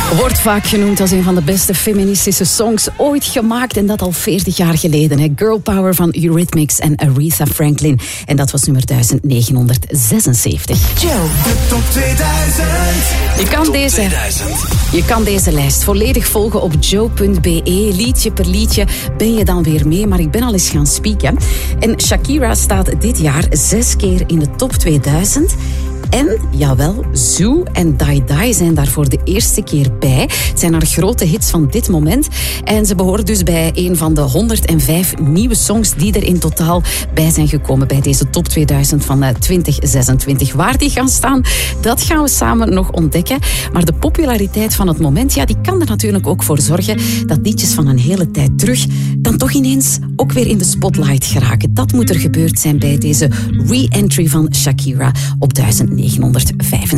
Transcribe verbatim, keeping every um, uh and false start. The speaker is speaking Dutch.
Wordt vaak genoemd als een van de beste feministische songs ooit gemaakt. En dat al veertig jaar geleden. Hè. Girl Power van Eurythmics en Aretha Franklin. En dat was nummer duizend negenhonderdzesenzeventig. Joe. De top tweeduizend. Je kan, top deze, tweeduizend. je kan deze lijst volledig volgen op joe punt be. Liedje per liedje ben je dan weer mee. Maar ik ben al eens gaan spieken. En Shakira staat dit jaar zes keer in de top tweeduizend. En, jawel, Zoo en Die Die zijn daar voor de eerste keer bij. Het zijn haar grote hits van dit moment. En ze behoren dus bij een van de honderdvijf nieuwe songs die er in totaal bij zijn gekomen bij deze top tweeduizend van twintig zesentwintig. Waar die gaan staan, dat gaan we samen nog ontdekken. Maar de populariteit van het moment, ja, die kan er natuurlijk ook voor zorgen dat liedjes van een hele tijd terug dan toch ineens ook weer in de spotlight geraken. Dat moet er gebeurd zijn bij deze re-entry van Shakira op duizend negenhonderdvijfenzestig.